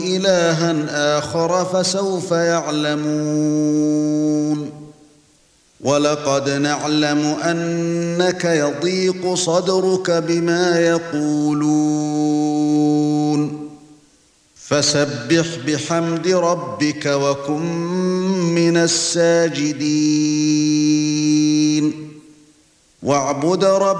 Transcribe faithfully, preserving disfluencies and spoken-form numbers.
إِلَٰهًا آخَرَ فَسَوْفَ يَعْلَمُونَ وَلَقَدْ نَعْلَمُ أَنَّكَ يَضِيقُ صَدْرُكَ بِمَا يَقُولُونَ فَسَبِّحْ بِحَمْدِ رَبِّكَ وَكُن مِّنَ السَّاجِدِينَ وَاعْبُدْ رَبَّكَ